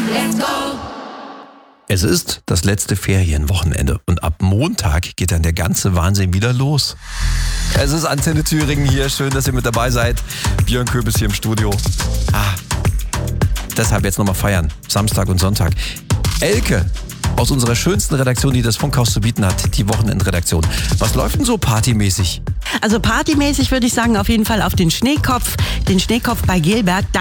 Es ist das letzte Ferienwochenende und ab Montag geht dann der ganze Wahnsinn wieder los. Es ist Antenne Thüringen hier, schön, dass ihr mit dabei seid. Björn Köbis hier im Studio. Deshalb jetzt nochmal feiern, Samstag und Sonntag. Elke aus unserer schönsten Redaktion, die das Funkhaus zu bieten hat, die Wochenendredaktion. Was läuft denn so partymäßig? Also partymäßig würde ich sagen, auf jeden Fall auf den Schneekopf bei Gelberg.